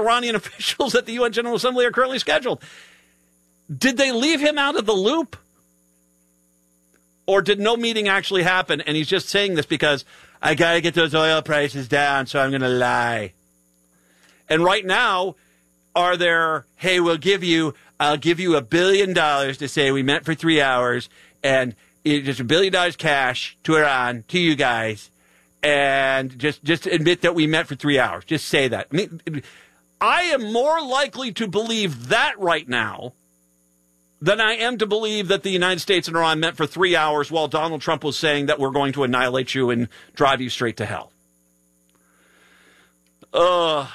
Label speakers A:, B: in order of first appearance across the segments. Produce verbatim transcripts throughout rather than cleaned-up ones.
A: Iranian officials at the U N General Assembly are currently scheduled. Did they leave him out of the loop? Or did no meeting actually happen, and he's just saying this because I got to get those oil prices down, so I'm going to lie. And right now, are there, hey, we'll give you, I'll give you a billion dollars to say we met for three hours, and it's just a billion dollars cash to Iran, to you guys, and just, just admit that we met for three hours. Just say that. I mean, I am more likely to believe that right now than I am to believe that the United States and Iran met for three hours while Donald Trump was saying that we're going to annihilate you and drive you straight to hell. Uh,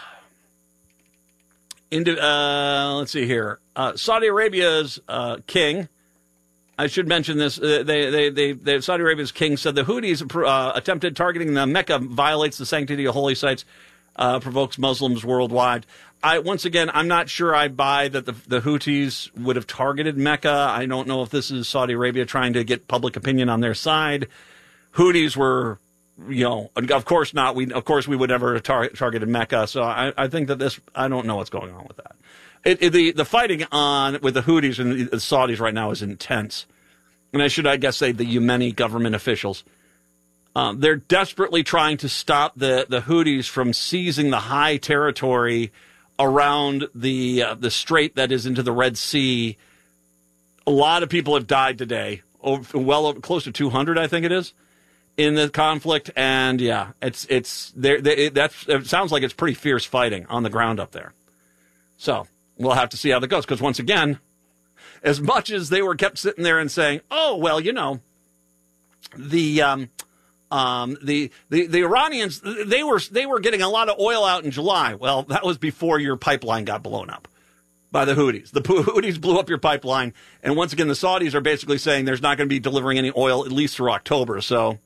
A: into, uh, let's see here. Uh, Saudi Arabia's uh, king, I should mention this, uh, they, they, they, they, Saudi Arabia's king said the Houthis uh, attempted targeting the Mecca violates the sanctity of holy sites, uh, provokes Muslims worldwide. I, once again, I'm not sure I buy that the, the Houthis would have targeted Mecca. I don't know if this is Saudi Arabia trying to get public opinion on their side. Houthis were, you know, of course not. We, of course, we would never have tar- targeted Mecca. So I, I think that this, I don't know what's going on with that. It, it, the, the fighting on with the Houthis and the Saudis right now is intense. And I should, I guess, say the Yemeni government officials. Um, they're desperately trying to stop the, the Houthis from seizing the high territory around the uh, the strait that is into the Red Sea. A lot of people have died today, over, well over, close to two hundred, I think it is, in the conflict. And yeah, it's it's there. They, it, that's it sounds like it's pretty fierce fighting on the ground up there. So we'll have to see how that goes. Because once again, as much as they were kept sitting there and saying, "Oh well, you know, the." Um, Um, the, the, the Iranians, they were, they were getting a lot of oil out in July. Well, that was before your pipeline got blown up by the Houthis. The Houthis blew up your pipeline. And once again, the Saudis are basically saying there's not going to be delivering any oil at least through October. So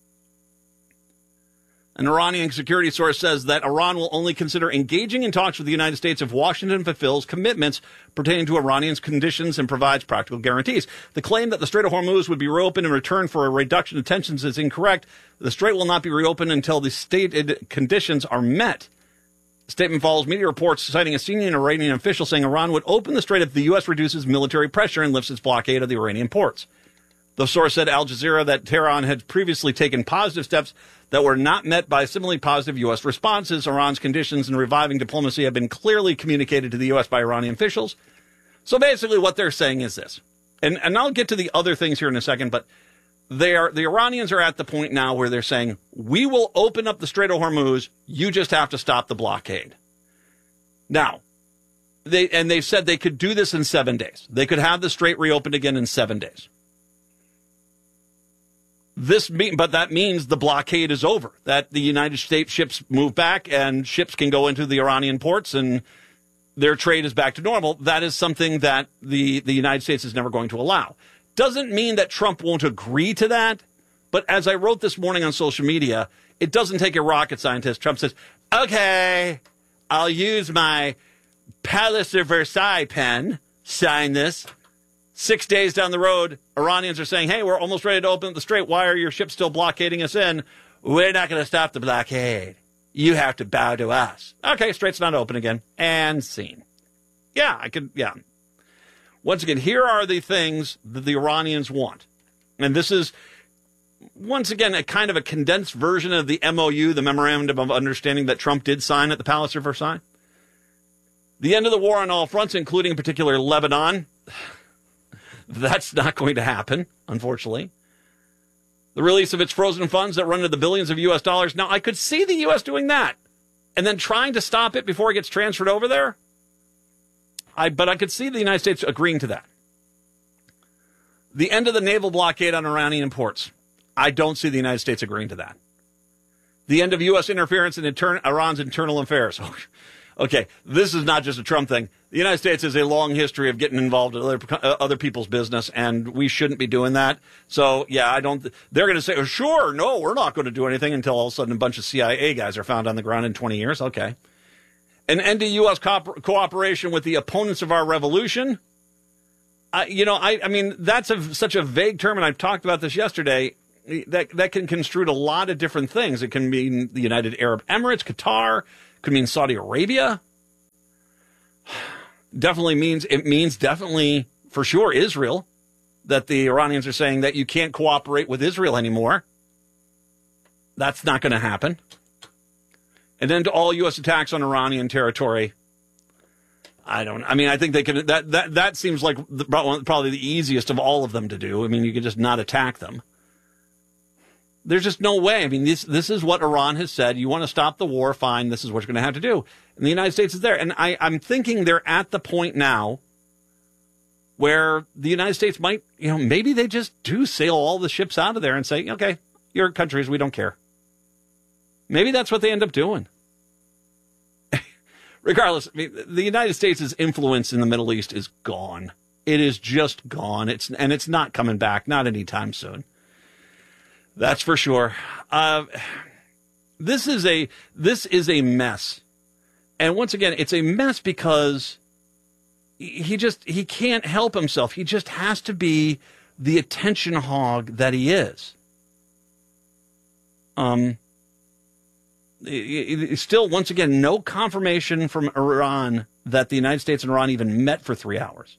A: an Iranian security source says that Iran will only consider engaging in talks with the United States if Washington fulfills commitments pertaining to Iranians' conditions and provides practical guarantees. The claim that the Strait of Hormuz would be reopened in return for a reduction of tensions is incorrect. The strait will not be reopened until the stated conditions are met. The statement follows media reports citing a senior Iranian official saying Iran would open the strait if the U S reduces military pressure and lifts its blockade of the Iranian ports. The source said Al Jazeera that Tehran had previously taken positive steps that were not met by similarly positive U S responses. Iran's conditions in reviving diplomacy have been clearly communicated to the U S by Iranian officials. So basically what they're saying is this, and, and I'll get to the other things here in a second, but they are, the Iranians are at the point now where they're saying, we will open up the Strait of Hormuz, you just have to stop the blockade. Now, they and they've said they could do this in seven days. They could have the strait reopened again in seven days. This mean, but that means the blockade is over, that the United States ships move back and ships can go into the Iranian ports and their trade is back to normal. That is something that the, the United States is never going to allow. Doesn't mean that Trump won't agree to that. But as I wrote this morning on social media, it doesn't take a rocket scientist. Trump says, okay, I'll use my Palace of Versailles pen, sign this. Six days down the road, Iranians are saying, hey, we're almost ready to open up the strait. Why are your ships still blockading us in? We're not going to stop the blockade. You have to bow to us. Okay, strait's not open again. And scene. Yeah, I could, yeah. Once again, here are the things that the Iranians want. And this is, once again, a kind of a condensed version of the M O U, the Memorandum of Understanding that Trump did sign at the Palace of Versailles. The end of the war on all fronts, including in particular Lebanon. That's not going to happen, unfortunately. The release of its frozen funds that run into the billions of U S dollars. Now, I could see the U S doing that and then trying to stop it before it gets transferred over there. I, but I could see the United States agreeing to that. The end of the naval blockade on Iranian ports. I don't see the United States agreeing to that. The end of U S interference in inter- Iran's internal affairs. Okay, this is not just a Trump thing. The United States has a long history of getting involved in other, uh, other people's business, and we shouldn't be doing that. So, yeah, I don't. Th- they're going to say, oh, sure, no, we're not going to do anything until all of a sudden a bunch of C I A guys are found on the ground in twenty years. Okay. An end to U S co- cooperation with the opponents of our revolution. Uh, you know, I, I mean, that's a, such a vague term, and I've talked about this yesterday. That that can construe a lot of different things. It can mean the United Arab Emirates, Qatar. Could mean Saudi Arabia. definitely means, it means definitely for sure Israel, that the Iranians are saying that you can't cooperate with Israel anymore. That's not going to happen. And then to all U S attacks on Iranian territory. I don't, I mean, I think they can, that, that, that seems like the, probably the easiest of all of them to do. I mean, you could just not attack them. There's just no way. I mean, this, this is what Iran has said. You want to stop the war? Fine. This is what you're going to have to do. And the United States is there. And I, I'm thinking they're at the point now where the United States might, you know, maybe they just do sail all the ships out of there and say, okay, your countries, we don't care. Maybe that's what they end up doing. Regardless, I mean, the United States' influence in the Middle East is gone. It is just gone. It's and it's not coming back, not anytime soon. That's for sure. Uh, this is a this is a mess, and once again, it's a mess because he just he can't help himself. He just has to be the attention hog that he is. Um. Still, once again, no confirmation from Iran that the United States and Iran even met for three hours.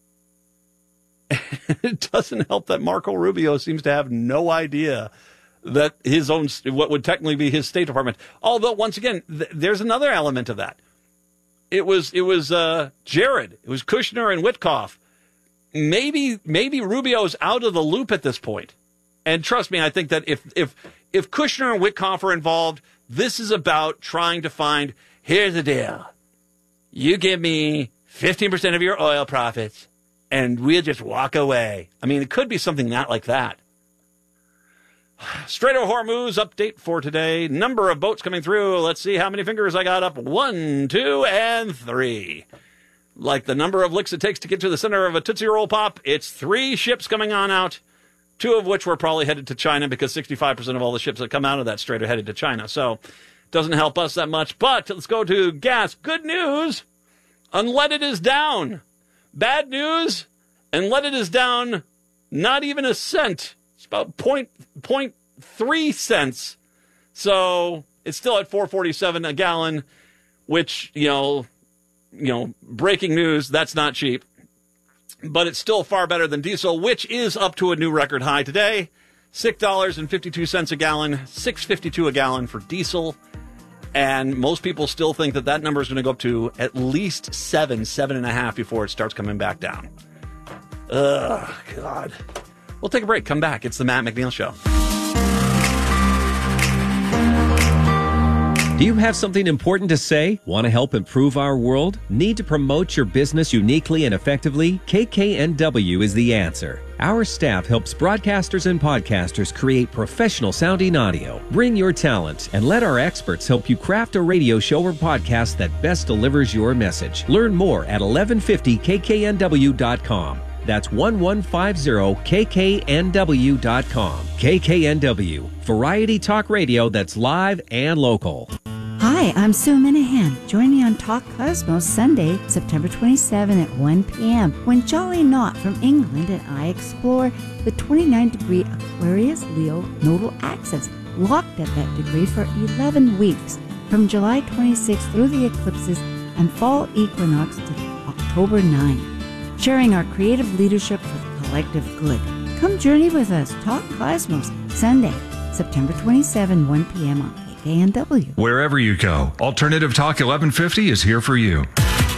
A: It doesn't help that Marco Rubio seems to have no idea that his own, what would technically be his State Department. Although, once again, th- there's another element of that. It was it was uh, Jared, it was Kushner and Witkoff. Maybe maybe Rubio's out of the loop at this point. And trust me, I think that if if if Kushner and Witkoff are involved, this is about trying to find, here's the deal. You give me fifteen percent of your oil profits, and we'll just walk away. I mean, it could be something not like that. Strait of Hormuz update for today. Number of boats coming through. Let's see how many fingers I got up. One, two, and three. Like the number of licks it takes to get to the center of a Tootsie Roll Pop, it's three ships coming on out. Two of which were probably headed to China because sixty-five percent of all the ships that come out of that strait are headed to China. So it doesn't help us that much. But let's go to gas. Good news. Unleaded is down. Bad news. Unleaded is down not even a cent. It's about point, point three cents. So it's still at four forty-seven a gallon, which, you know, you know, breaking news, that's not cheap. But it's still far better than diesel, which is up to a new record high today. six dollars and fifty-two cents a gallon, six fifty-two a gallon for diesel. And most people still think that that number is going to go up to at least seven, seven and a half before it starts coming back down. Ugh, God. We'll take a break. Come back. It's the Matt McNeil Show.
B: Do you have something important to say? Want to help improve our world? Need to promote your business uniquely and effectively? K K N W is the answer. Our staff helps broadcasters and podcasters create professional sounding audio. Bring your talent and let our experts help you craft a radio show or podcast that best delivers your message. Learn more at eleven fifty K K N W dot com. That's eleven fifty K K N W dot com. K K N W, variety talk radio that's live and local.
C: Hi, I'm Sue Minahan. Join me on Talk Cosmos Sunday, September twenty-seventh at one p.m. when Jolly Knott from England and I explore the twenty-nine degree Aquarius Leo nodal axis, locked at that degree for eleven weeks, from July twenty-sixth through the eclipses and fall equinox to October ninth. Sharing our creative leadership for the collective good. Come journey with us. Talk Cosmos Sunday, September twenty-seventh, one p.m. on K K N W.
D: Wherever you go, Alternative Talk eleven fifty is here for you.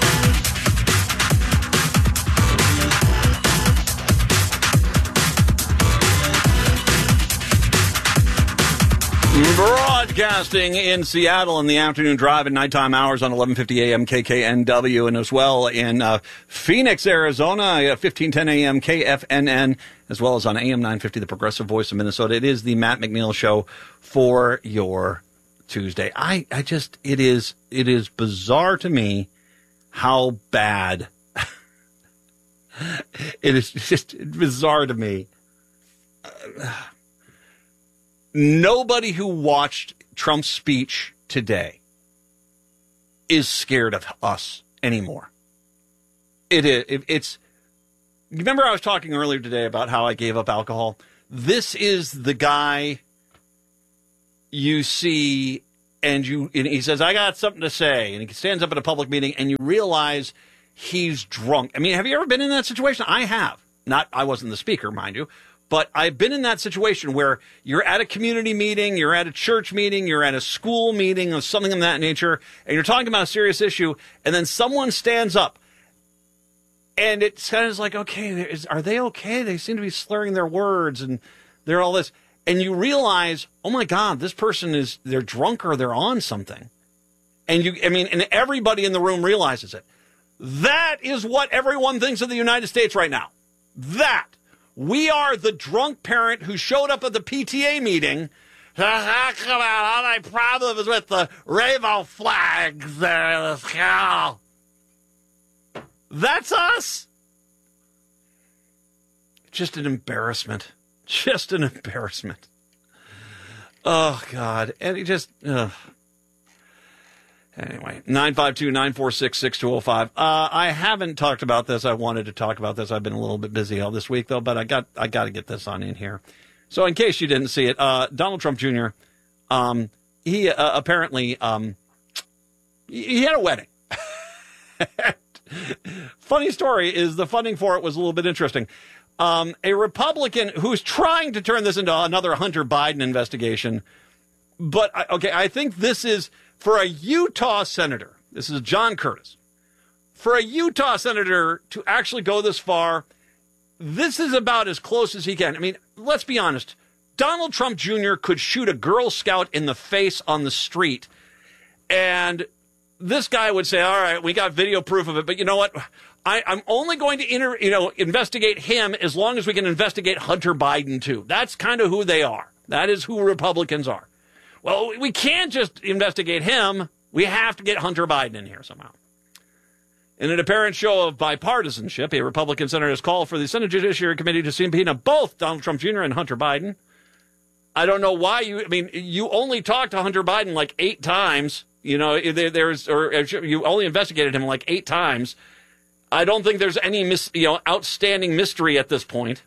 A: Broadcasting in Seattle in the afternoon drive and nighttime hours on eleven fifty a.m. K K N W, and as well in uh, Phoenix, Arizona, fifteen ten a.m. K F N N, as well as on A M nine fifty, the Progressive Voice of Minnesota. It is the Matt McNeil Show for your Tuesday. I, I just, it is, it is bizarre to me how bad it is. Just bizarre to me. Uh, Nobody who watched Trump's speech today is scared of us anymore. It is. It, it's. Remember, I was talking earlier today about how I gave up alcohol. This is the guy you see, and you. And he says, "I got something to say," and he stands up at a public meeting, and you realize he's drunk. I mean, have you ever been in that situation? I have. Not, I wasn't the speaker, mind you, but I've been in that situation where you're at a community meeting, you're at a church meeting, you're at a school meeting or something of that nature, and you're talking about a serious issue, and then someone stands up, and it's kind of like, okay, is, are they okay? They seem to be slurring their words, and they're all this. And you realize, oh my God, this person is, they're drunk or they're on something. And you, I mean, and everybody in the room realizes it. That is what everyone thinks of the United States right now. That. We are the drunk parent who showed up at the P T A meeting to talk about all my problems with the rainbow flags there in the sky. That's us. Just an embarrassment. Just an embarrassment. Oh, God. And it just, ugh. Anyway, nine five two, nine four six, six two zero five. Uh, I haven't talked about this. I wanted to talk about this. I've been a little bit busy all this week, though, but I got I got to get this on in here. So in case you didn't see it, uh, Donald Trump Junior, um, he uh, apparently, um, he had a wedding. Funny story is the funding for it was a little bit interesting. Um, a Republican who's trying to turn this into another Hunter Biden investigation. But, I, okay, I think this is, for a Utah senator, this is John Curtis, for a Utah senator to actually go this far, this is about as close as he can. I mean, let's be honest. Donald Trump Junior could shoot a Girl Scout in the face on the street, and this guy would say, all right, we got video proof of it, but you know what? I, I'm only going to inter, you know, investigate him as long as we can investigate Hunter Biden, too. That's kind of who they are. That is who Republicans are. Well, we can't just investigate him. We have to get Hunter Biden in here somehow. In an apparent show of bipartisanship, a Republican senator has called for the Senate Judiciary Committee to subpoena both Donald Trump Junior and Hunter Biden. I don't know why you, I mean, you only talked to Hunter Biden like eight times. You know, there, there's, or you only investigated him like eight times. I don't think there's any, mis, you know, outstanding mystery at this point.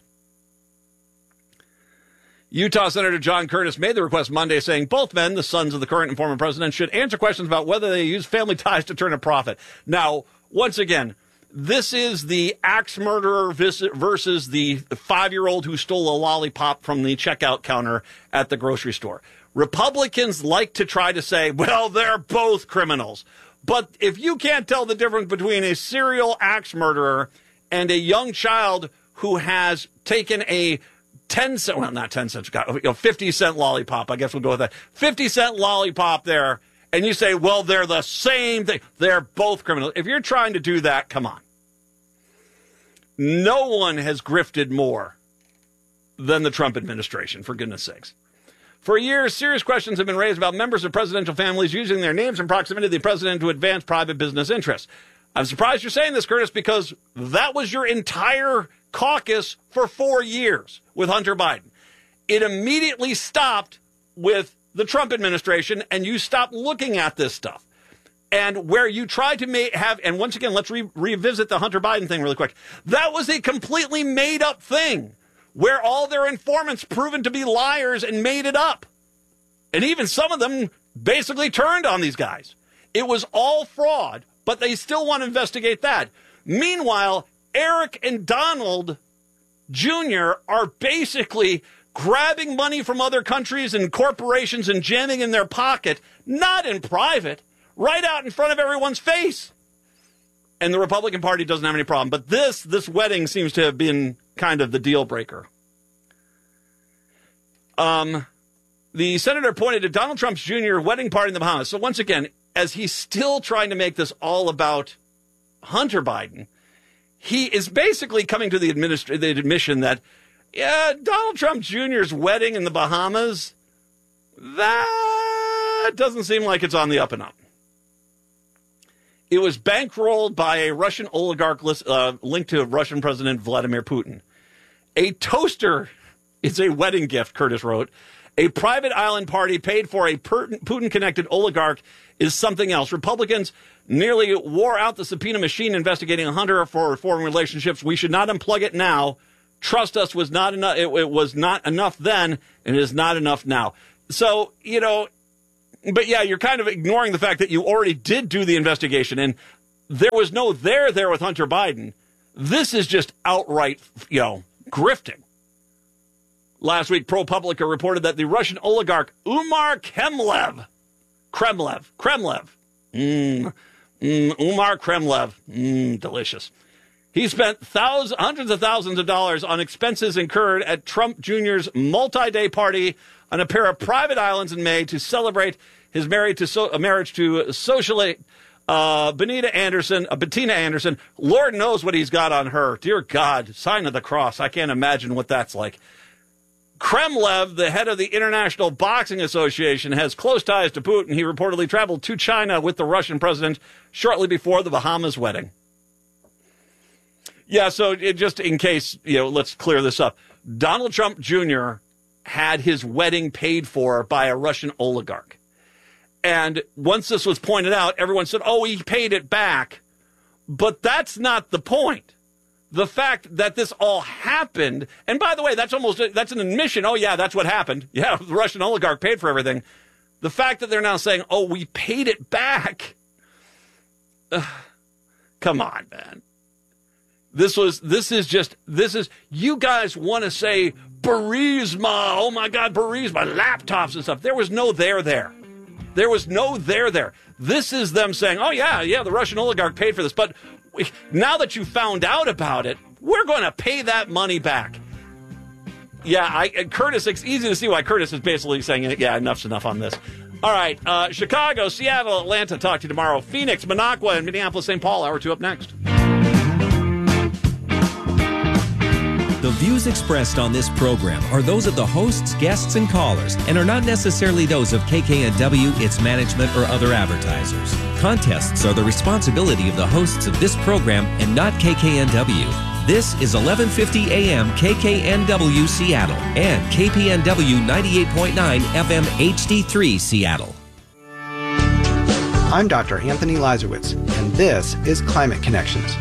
A: Utah Senator John Curtis made the request Monday, saying both men, the sons of the current and former president, should answer questions about whether they use family ties to turn a profit. Now, once again, this is the axe murderer versus the five-year-old who stole a lollipop from the checkout counter at the grocery store. Republicans like to try to say, well, they're both criminals. But if you can't tell the difference between a serial axe murderer and a young child who has taken a ten cent, well, not ten cents, you know, fifty cent lollipop, I guess we'll go with that, fifty cent lollipop there, and you say, well, they're the same thing, they're both criminals. If you're trying to do that, come on. No one has grifted more than the Trump administration, for goodness sakes. For years, serious questions have been raised about members of presidential families using their names and proximity to the president to advance private business interests. I'm surprised you're saying this, Curtis, because that was your entire caucus for four years with Hunter Biden. It immediately stopped with the Trump administration, and you stopped looking at this stuff. And where you tried to make, have, and once again, let's re- revisit the Hunter Biden thing really quick. That was a completely made-up thing, where all their informants proven to be liars and made it up. And even some of them basically turned on these guys. It was all fraud, but they still want to investigate that. Meanwhile, Eric and Donald Junior are basically grabbing money from other countries and corporations and jamming in their pocket, not in private, right out in front of everyone's face. And the Republican Party doesn't have any problem. But this, this wedding seems to have been kind of the deal breaker. Um, the senator pointed to Donald Trump's Junior wedding party in the Bahamas. So once again, as he's still trying to make this all about Hunter Biden, he is basically coming to the, administ- the admission that, yeah, Donald Trump Junior's wedding in the Bahamas, that doesn't seem like it's on the up and up. It was bankrolled by a Russian oligarch list, uh, linked to Russian President Vladimir Putin. A toaster is a wedding gift, Curtis wrote. A private island party paid for a Putin-connected oligarch is something else. Republicans nearly wore out the subpoena machine investigating Hunter for foreign relationships. We should not unplug it now. Trust us, was not enough. It, it was not enough then, and it is not enough now. So, you know, but yeah, you're kind of ignoring the fact that you already did do the investigation. And there was no there there with Hunter Biden. This is just outright, you know, grifting. Last week, ProPublica reported that the Russian oligarch Umar Kremlev, Kremlev, Kremlev, mm, mm, Umar Kremlev, mm, delicious. He spent thousands, hundreds of thousands of dollars on expenses incurred at Trump Junior's multi-day party on a pair of private islands in May to celebrate his marriage to so, marriage to socialite uh, Benita Anderson, uh, Bettina Anderson. Lord knows what he's got on her. Dear God, sign of the cross. I can't imagine what that's like. Kremlev, the head of the International Boxing Association, has close ties to Putin. He reportedly traveled to China with the Russian president shortly before the Bahamas wedding. Yeah, so it, just in case, you know, let's clear this up. Donald Trump Junior had his wedding paid for by a Russian oligarch. And once this was pointed out, everyone said, oh, he paid it back. But that's not the point. The fact that this all happened, and by the way, that's almost, that's an admission. Oh, yeah, that's what happened. Yeah, the Russian oligarch paid for everything. The fact that they're now saying, oh, we paid it back. Ugh, come on, man. This was, this is just, this is, you guys want to say Burisma, oh my God, Burisma, laptops and stuff. There was no there there. There was no there there. This is them saying, oh yeah, yeah, the Russian oligarch paid for this. But we, now that you found out about it, we're going to pay that money back. Yeah, I, Curtis, it's easy to see why Curtis is basically saying, yeah, enough's enough on this. All right, uh, Chicago, Seattle, Atlanta, talk to you tomorrow. Phoenix, Minocqua, and Minneapolis, Saint Paul, hour two up next.
B: The views expressed on this program are those of the hosts, guests, and callers, and are not necessarily those of K K N W, its management, or other advertisers. Contests are the responsibility of the hosts of this program and not K K N W. This is eleven fifty A M K K N W Seattle and K P N W ninety-eight point nine F M H D three Seattle.
E: I'm Doctor Anthony Lazarowitz, and this is Climate Connections.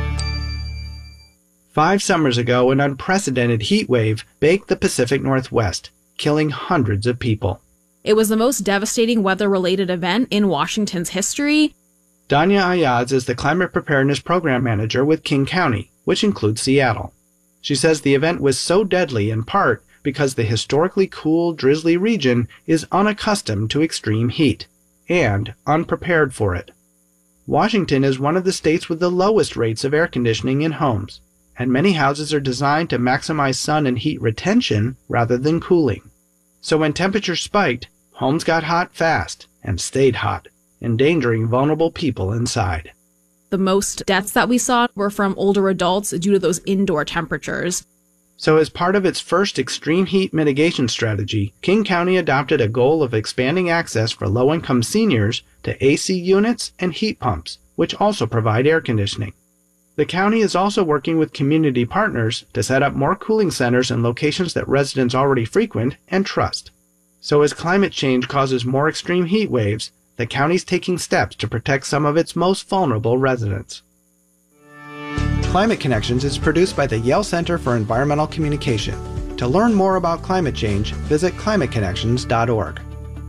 E: Five summers ago, an unprecedented heat wave baked the Pacific Northwest, killing hundreds of people.
F: It was the most devastating weather-related event in Washington's history.
E: Danya Ayaz is the Climate Preparedness Program Manager with King County, which includes Seattle. She says the event was so deadly in part because the historically cool, drizzly region is unaccustomed to extreme heat and unprepared for it. Washington is one of the states with the lowest rates of air conditioning in homes, and many houses are designed to maximize sun and heat retention rather than cooling. So when temperatures spiked, homes got hot fast and stayed hot, endangering vulnerable people inside.
F: The most deaths that we saw were from older adults due to those indoor temperatures.
E: So as part of its first extreme heat mitigation strategy, King County adopted a goal of expanding access for low-income seniors to A C units and heat pumps, which also provide air conditioning. The county is also working with community partners to set up more cooling centers in locations that residents already frequent and trust. So as climate change causes more extreme heat waves, the county's taking steps to protect some of its most vulnerable residents. Climate Connections is produced by the Yale Center for Environmental Communication. To learn more about climate change, visit climate connections dot org.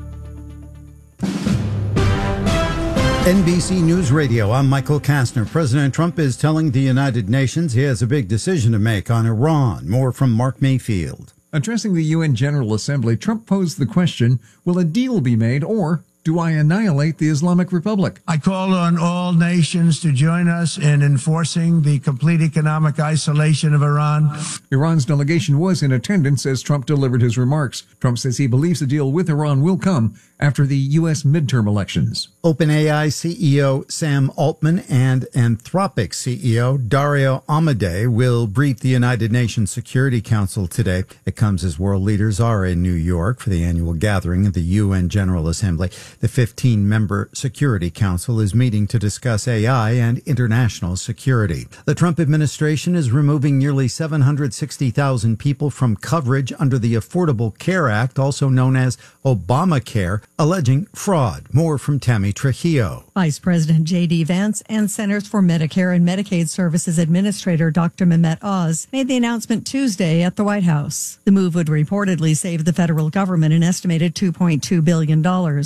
G: N B C News Radio, I'm Michael Kastner. President Trump is telling the United Nations he has a big decision to make on Iran. More from Mark Mayfield.
D: Addressing the U N General Assembly, Trump posed the question, will a deal be made or do I annihilate the Islamic Republic?
H: I call on all nations to join us in enforcing the complete economic isolation of Iran.
D: Iran's delegation was in attendance as Trump delivered his remarks. Trump says he believes a deal with Iran will come after the U S midterm elections.
G: OpenAI C E O Sam Altman and Anthropic C E O Dario Amodei will brief the United Nations Security Council today. It comes as world leaders are in New York for the annual gathering of the U N General Assembly. The fifteen-member Security Council is meeting to discuss A I and international security. The Trump administration is removing nearly seven hundred sixty thousand people from coverage under the Affordable Care Act, also known as Obamacare, alleging fraud. More from Tammy Trujillo.
I: Vice President J D. Vance and Centers for Medicare and Medicaid Services Administrator Doctor Mehmet Oz made the announcement Tuesday at the White House. The move would reportedly save the federal government an estimated two point two billion dollars. Oz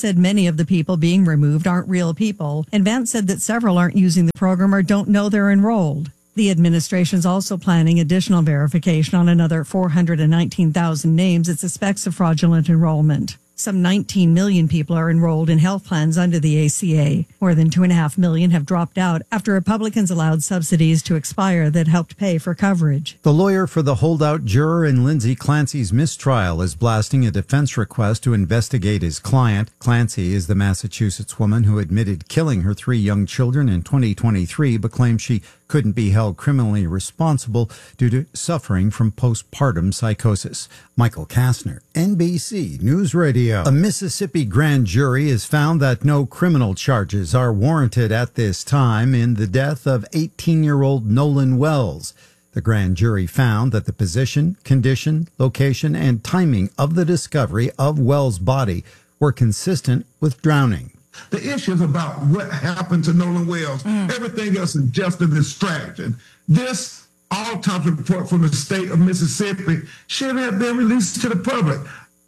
I: said many of the people being removed aren't real people, and Vance said that several aren't using the program or don't know they're enrolled. The administration's also planning additional verification on another four hundred nineteen thousand names it suspects of fraudulent enrollment. Some nineteen million people are enrolled in health plans under the A C A. More than two point five million have dropped out after Republicans allowed subsidies to expire that helped pay for coverage.
G: The lawyer for the holdout juror in Lindsay Clancy's mistrial is blasting a defense request to investigate his client. Clancy is the Massachusetts woman who admitted killing her three young children in twenty twenty-three, but claimed she couldn't be held criminally responsible due to suffering from postpartum psychosis. Michael Kastner, N B C News Radio. A Mississippi grand jury has found that no criminal charges are warranted at this time in the death of eighteen-year-old Nolan Wells. The grand jury found that the position, condition, location, and timing of the discovery of Wells' body were consistent with drowning.
J: The issue is about what happened to Nolan Wells. Mm. Everything else is just a distraction. This autopsy report from the state of Mississippi should have been released to the public.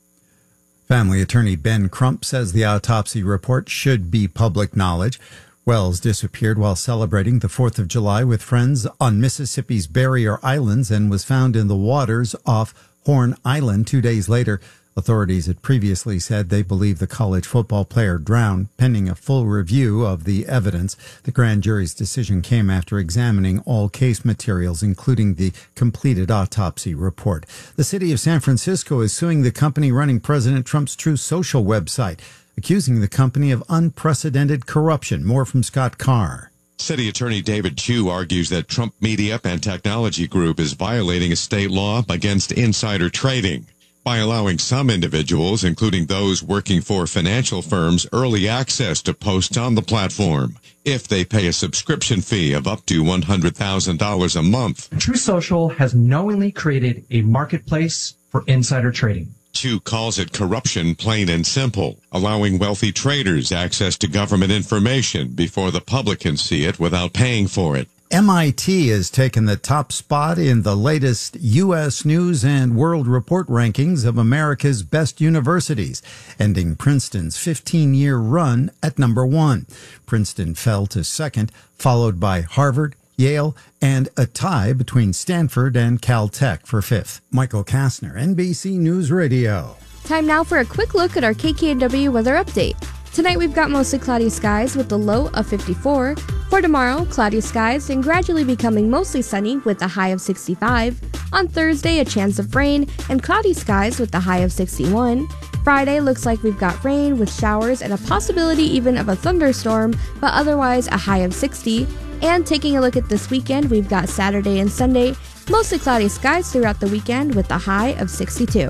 G: Family attorney Ben Crump says the autopsy report should be public knowledge. Wells disappeared while celebrating the fourth of July with friends on Mississippi's Barrier Islands and was found in the waters off Horn Island two days later. Authorities had previously said they believe the college football player drowned. Pending a full review of the evidence, the grand jury's decision came after examining all case materials, including the completed autopsy report. The city of San Francisco is suing the company running President Trump's Truth Social website, accusing the company of unprecedented corruption. More from Scott Carr.
K: City Attorney David Chu argues that Trump Media and Technology Group is violating a state law against insider trading by allowing some individuals, including those working for financial firms, early access to posts on the platform if they pay a subscription fee of up to one hundred thousand dollars a month.
L: Truth Social has knowingly created a marketplace for insider trading.
K: Chu calls it corruption, plain and simple, allowing wealthy traders access to government information before the public can see it without paying for it.
G: M I T has taken the top spot in the latest U S News and World Report rankings of America's best universities, ending Princeton's fifteen-year run at number one. Princeton fell to second, followed by Harvard, Yale, and a tie between Stanford and Caltech for fifth. Michael Kastner, N B C News Radio.
M: Time now for a quick look at our K K N W weather update. Tonight we've got mostly cloudy skies with a low of fifty-four. For tomorrow, cloudy skies and gradually becoming mostly sunny with a high of sixty-five. On Thursday, a chance of rain and cloudy skies with a high of sixty-one. Friday looks like we've got rain with showers and a possibility even of a thunderstorm, but otherwise a high of sixty. And taking a look at this weekend, we've got Saturday and Sunday, mostly cloudy skies throughout the weekend with a high of sixty-two.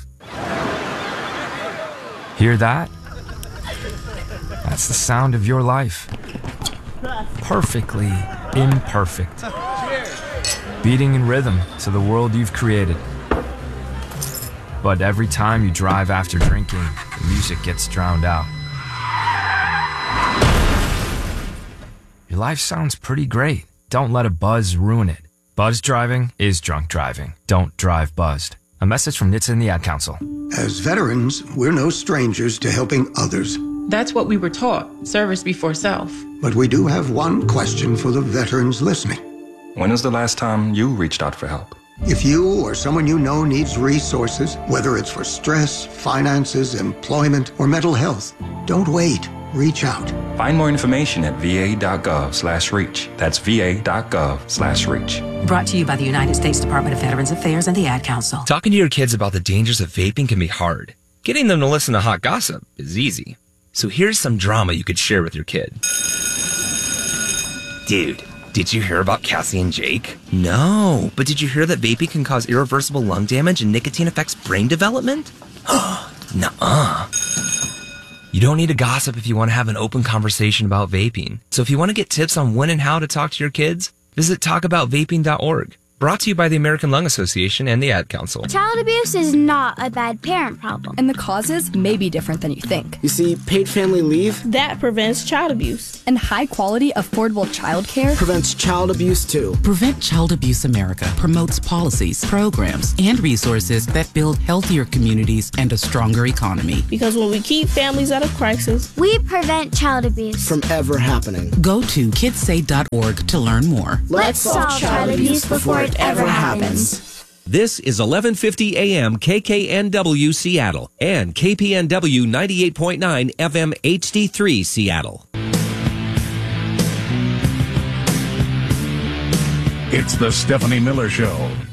N: Hear that? That's the sound of your life. Perfectly imperfect. Beating in rhythm to the world you've created. But every time you drive after drinking, the music gets drowned out. Your life sounds pretty great. Don't let a buzz ruin it. Buzz driving is drunk driving. Don't drive buzzed. A message from N H T S A and the Ad Council.
O: As veterans, we're no strangers to helping others.
P: That's what we were taught, service before self.
O: But we do have one question for the veterans listening.
Q: When was the last time you reached out for help?
O: If you or someone you know needs resources, whether it's for stress, finances, employment, or mental health, don't wait. Reach out.
Q: Find more information at va.gov slash reach. That's va.gov slash reach.
R: Brought to you by the United States Department of Veterans Affairs and the Ad Council.
S: Talking to your kids about the dangers of vaping can be hard. Getting them to listen to hot gossip is easy. So here's some drama you could share with your kid. Dude, did you hear about Cassie and Jake? No, but did you hear that vaping can cause irreversible lung damage and nicotine affects brain development? Nuh-uh. You don't need to gossip if you want to have an open conversation about vaping. So if you want to get tips on when and how to talk to your kids, visit talk about vaping dot org.
N: Brought to you by the American Lung Association and the Ad Council.
T: Child abuse is not a bad parent problem.
U: And the causes may be different than you think.
V: You see, paid family leave,
U: that prevents child abuse. And high-quality, affordable childcare
V: prevents child abuse, too.
W: Prevent Child Abuse America promotes policies, programs, and resources that build healthier communities and a stronger economy.
U: Because when we keep families out of crisis,
T: we prevent child abuse
V: from ever happening.
W: Go to kids say dot org to learn more.
T: Let's solve child abuse before it ever happens.
B: This is eleven fifty A M K K N W Seattle and K P N W ninety-eight point nine F M H D three Seattle.
X: It's the Stephanie Miller Show.